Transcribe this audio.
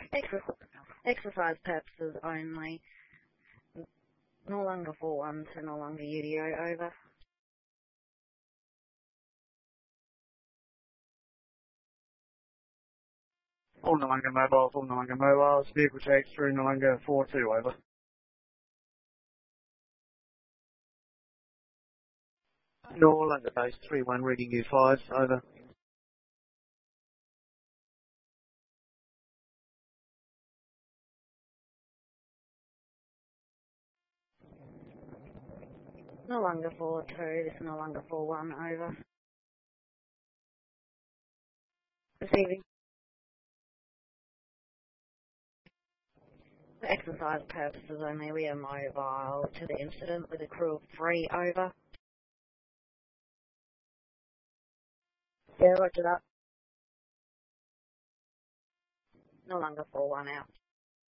Exercise purposes only. No longer 4-1 to no longer UDO, over. All Noongar mobiles, all Noongar mobiles. Vehicle checks through Noongar 4-2, over. Noongar base 3-1, reading U5, over. No longer 4-2, this is no longer 4-1, over. Receiving. For exercise purposes only, we are mobile to the incident with a crew of 3, over. Yeah, roger that. No longer 4-1 out.